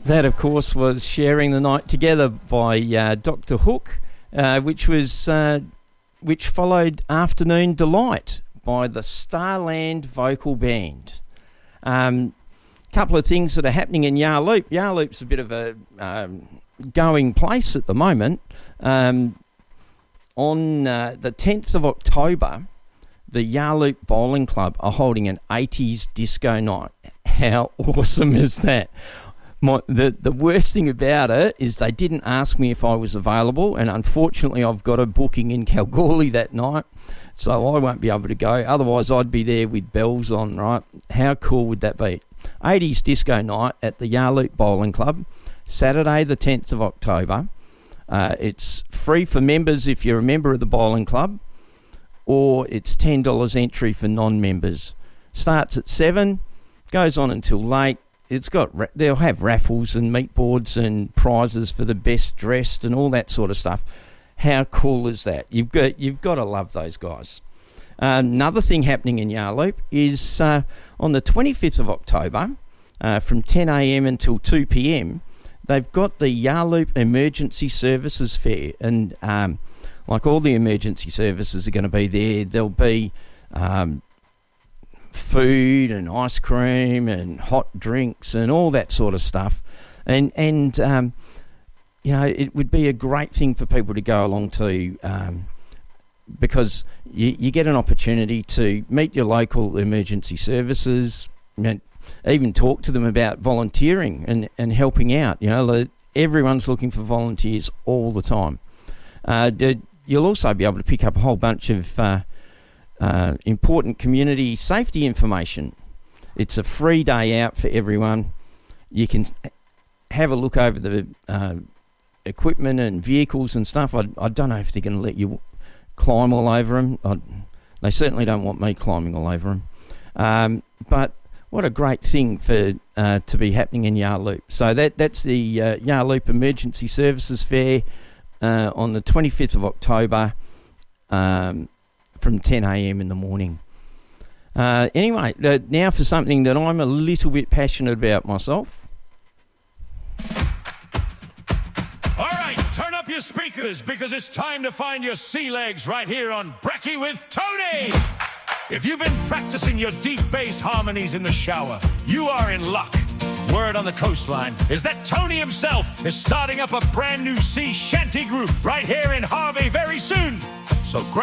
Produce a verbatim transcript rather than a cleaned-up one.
That, of course, was Sharing the Night Together by uh, Doctor Hook, uh, which was uh, which followed Afternoon Delight by the Starland Vocal Band. A um, couple of things that are happening in Yarloop. Yarloop's a bit of a um, going place at the moment. Um, on uh, the tenth of October, the Yarloop Bowling Club are holding an eighties disco night. How awesome is that? My, the, the worst thing about it is they didn't ask me if I was available, and unfortunately I've got a booking in Kalgoorlie that night, so I won't be able to go. Otherwise I'd be there with bells on, right? How cool would that be? eighties disco night at the Yarloop Bowling Club, Saturday the tenth of October. Uh, it's free for members if you're a member of the bowling club, or it's ten dollars entry for non-members. Starts at seven, goes on until late. It's got they'll have raffles and meat boards and prizes for the best dressed and all that sort of stuff. How cool is that? You've got you've got to love those guys. Uh, another thing happening in Yarloop is uh, on the twenty-fifth of October, uh, from ten a.m. until two p.m. they've got the Yarloop Emergency Services Fair, and um, like all the emergency services are going to be there. There'll be um, food and ice cream and hot drinks and all that sort of stuff, and and um, you know, it would be a great thing for people to go along to, um, because you, you get an opportunity to meet your local emergency services, and even talk to them about volunteering and, and helping out. You know, everyone's looking for volunteers all the time. Uh, you'll also be able to pick up a whole bunch of uh, Uh, important community safety information. It's a free day out for everyone. You can have a look over the uh, equipment and vehicles and stuff. I, I don't know if they're going to let you climb all over them. I, they certainly don't want me climbing all over them. Um, but what a great thing for uh, to be happening in Yarloop. So that that's the uh, Yarloop Emergency Services Fair uh, on the twenty-fifth of October. Um, from ten a.m. in the morning. Uh, anyway, uh, now for something that I'm a little bit passionate about myself. All right, turn up your speakers, because it's time to find your sea legs right here on Brekkie with Tony. If you've been practicing your deep bass harmonies in the shower, you are in luck. Word on the coastline is that Tony himself is starting up a brand new sea shanty group right here in Harvey very soon. So grab